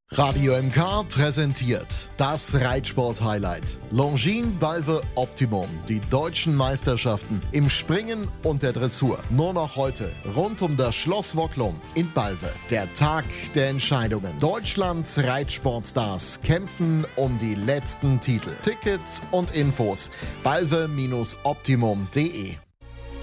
Radio MK präsentiert das Reitsport-Highlight. Longines Balve Optimum, die deutschen Meisterschaften im Springen und der Dressur. Nur noch heute rund um das Schloss Wocklum in Balve. Der Tag der Entscheidungen. Deutschlands Reitsportstars kämpfen um die letzten Titel. Tickets und Infos balve-optimum.de